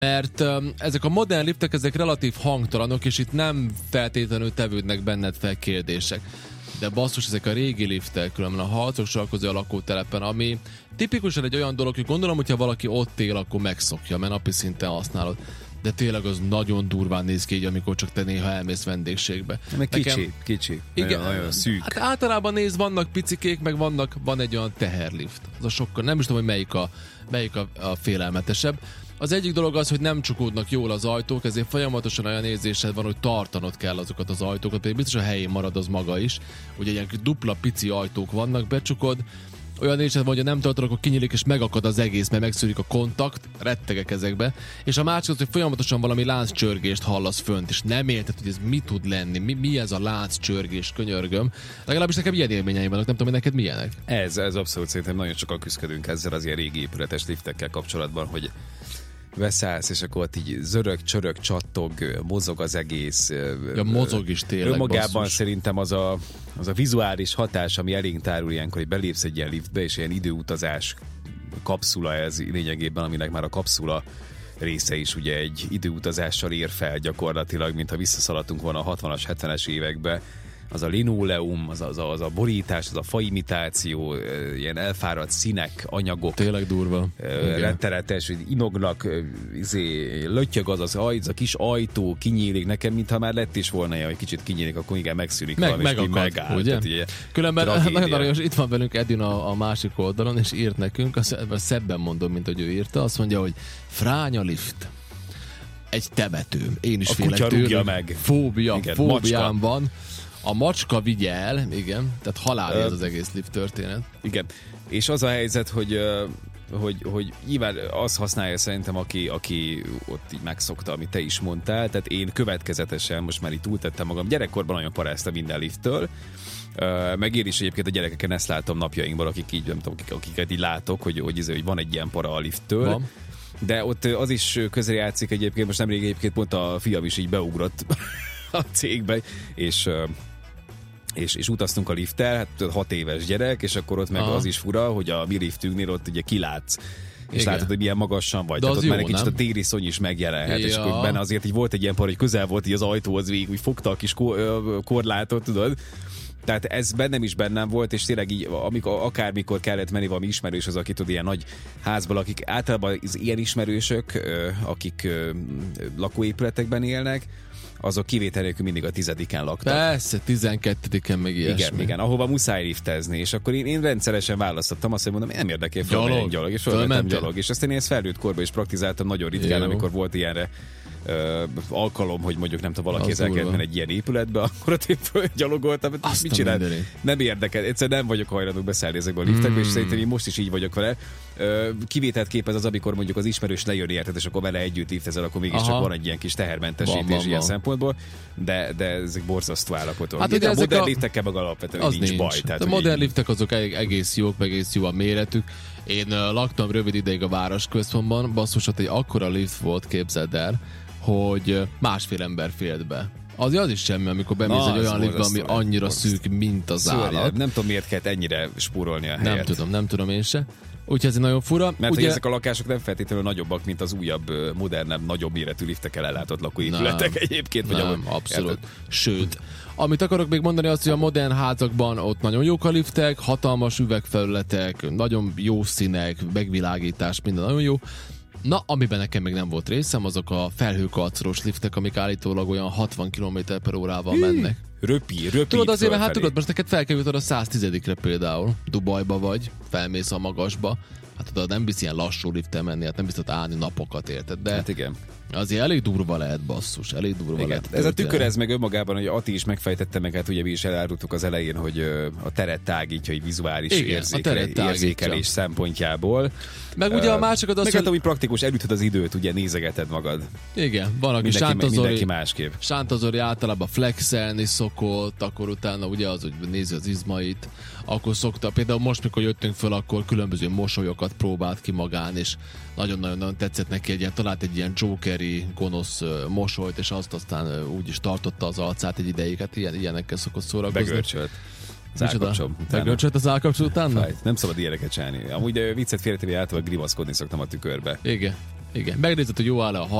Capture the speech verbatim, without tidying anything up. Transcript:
Mert um, ezek a modern liftek, ezek relatív hangtalanok, és itt nem feltétlenül tevődnek benned fel kérdések. De basszus, ezek a régi liftek, különben a harcok sarkozó a lakótelepen, ami tipikusan egy olyan dolog, hogy gondolom, hogyha valaki ott él, akkor megszokja, mert napi szinten használod. De tényleg az nagyon durván néz ki így, amikor csak te néha elmész vendégségbe. Meg kicsi, Nekem... kicsi. Igen, nagyon, nagyon szűk. Hát általában néz, vannak picikék, meg vannak, van egy olyan teherlift. Az a sokkal, nem is tudom, hogy melyik a, melyik a, a félelmetesebb. Az egyik dolog az, hogy nem csukódnak jól az ajtók, ezért folyamatosan olyan érzésed van, hogy tartanod kell azokat az ajtókat, pedig biztos a helyén marad az maga is. Ugye ilyen dupla pici ajtók vannak, becsukod, olyan érzésed van, hogy nem tartod, akkor kinyílik és megakad az egész, mert megszűrik a kontakt, rettegek ezekbe. És a másik az, hogy folyamatosan valami lánccsörgést hallasz fönt, és nem érted, hogy ez mi tud lenni, mi, mi ez a lánccsörgés, könyörgöm. Legalábbis nekem ilyen élményeim vannak, nem tudom, hogy neked milyenek. Ez, ez abszolút szerintem nagyon sokan küzdködünk ezzel az ilyen régi épületes liftekkel kapcsolatban, hogy beszállsz, és akkor ott így zörög, csörög, csattog, mozog az egész. Ja, mozog is tényleg. Önmagában basszus. Szerintem az a, az a vizuális hatás, ami elénk tárul ilyenkor, hogy belépsz egy ilyen liftbe, és ilyen időutazás kapszula ez lényegében, aminek már a kapszula része is ugye egy időutazással ér fel gyakorlatilag, mintha visszaszaladtunk volna a hatvanas, hetvenes évekbe. Az a linoleum, az a, az, a, az a borítás, az a faimitáció, ilyen elfáradt színek, anyagok. Tényleg durva. Rettenetes, hogy inognak, izé, lötyög az az, aj, az a kis ajtó, kinyílik. Nekem, mintha már lett is volna ilyen, hogy kicsit kinyílik, akkor igen, megszűnik Meg, valami, megakad, megáll. ugye? Tehát, ugye? Különben nagyon aranyos, itt van velünk Edin a, a másik oldalon, és írt nekünk, azt szebben mondom, mint hogy ő írta, azt mondja, hogy fránya lift. Egy temető. Én is a félek kutya rúgja tőle. meg. Fóbia, igen, fóbiám macska. van. A macska vigye el, igen, tehát halál ez az egész lift történet. Igen, és az a helyzet, hogy, hogy, hogy nyilván az használja szerintem, aki, aki ott így megszokta, amit te is mondtál, tehát én következetesen, most már itt túltettem magam, gyerekkorban nagyon paráztam minden lifttől, meg én is egyébként a gyerekeken ezt látom napjainkban, akik így, nem tudom, akik, akiket így látok, hogy, hogy, hogy van egy ilyen para a lifttől. Van. De ott az is közrejátszik egyébként, most nemrég egyébként pont a fiam is így beugrott a cégbe, és És, és utaztunk a lifttel, hát hat éves gyerek, és akkor ott meg Aha. az is fura, hogy a mi liftünknél ott ugye kilátsz, és igen. látod, hogy milyen magasan vagy. Tehát ott jó, már egy kicsit a tériszony is megjelenhet, ja. és akkor benne azért így volt egy ilyen par, hogy közel volt így az ajtóhoz végig, úgy fogta a kis korlátot, tudod. Tehát ez bennem is bennem volt, és tényleg így, amikor, akármikor kellett menni valami ismerős, aki tud ilyen nagy házból, akik általában az ilyen ismerősök, akik lakóépületekben élnek, azok kivétel nélkül mindig a tizediken laktak. Persze, tizenkettediken meg ilyesmi. Igen, igen, ahova muszáj liftezni, és akkor én, én rendszeresen választottam azt, hogy mondom, nem érdekel, fölmentem gyalog, és fölmentem gyalog, és aztán én ezt felnőtt korban is praktizáltam nagyon ritkán, Jó. amikor volt ilyenre ö, alkalom, hogy mondjuk nem tudom, valaki ezzel kellett menni egy ilyen épületbe, akkor ott én fölgyalogoltam, hogy mit csinál? Nem érdekel, egyszerűen nem vagyok hajlandó beszállni ezekbe a liftekbe, mm. és szerintem én most is így vagyok vele. Ö, kivételt képez az, amikor mondjuk az ismerős lejön érted, és akkor vele együtt liftezel, akkor mégiscsak van egy ilyen kis tehermentesítés van, van, ilyen van. szempontból, de, de ezek borzasztó állapotok. Hát ugye a modern a... liftekkel meg alapvetően nincs, nincs baj. Tehát, a modern így... liftek azok egész jók, meg egész jó a méretük. Én uh, laktam rövid ideig a városközpontban, basszus, hogy egy akkora lift volt, képzeld el, hogy másfél ember félt be. Az, az is semmi, amikor bemész egy olyan liftbe, ami annyira szűk, mint az Szörnyed. állat. Nem tudom, miért kellett ennyire spórolni a helyet. Nem tudom, nem tudom én se. Úgyhogy ez nagyon fura. Mert ugye... ezek a lakások nem feltétlenül nagyobbak, mint az újabb, modernebb, nagyobb méretű liftekkel ellátott lakóépületek egyébként. Vagy nem, abszolút. Érted? Sőt, amit akarok még mondani azt, hogy a modern házakban ott nagyon jók a liftek, hatalmas üvegfelületek, nagyon jó színek, megvilágítás, minden nagyon jó. Na, amiben nekem még nem volt részem, azok a felhőkarcolós liftek, amik állítólag olyan hatvan kilométer per órával mennek. Röpi, röpi. Tudod azért, mert hát tudod, most neked fel kell jutod a száztizedikre például. Dubajba vagy, felmész a magasba. Hát tudod, nem bizt ilyen lassú liftel menni, hát nem biztos állni napokat, érted? De hát igen. Azért elég durva lehet, basszus, elég durva igen. lehet. Ez a tükör, ez meg önmagában, hogy Ati is megfejtette meg, hát ugye mi is elárultuk az elején, hogy a teret tágítja, hogy vizuális igen, érzékel, érzékelés szempontjából. Meg ugye a másikat az, meg hát, hogy praktikus, elütöd az időt, ugye nézegeted magad. Igen, van, aki mindenki, Sántazori, mindenki másképp. Sántazori általában flexelni szokott, akkor utána ugye az, hogy nézi az izmait, akkor szokta, például most, mikor jöttünk föl, akkor különböző mosolyokat próbált ki magán, és nagyon-nagyon tetszett neki egy ilyen, talált egy ilyen jokeri, gonosz mosolyt, és azt aztán úgy is tartotta az arcát egy ideig, hát ilyen, ilyenekkel szokott szórakozni. Begörcsölt. Az állkapcsom. Begörcsölt az állkapcsom utána? Fájt. Nem szabad ilyeneket csinálni. Amúgy viccet félretéve általában grimaszkodni szoktam a tükörbe. Igen. Igen, megnézed, hogy jó áll a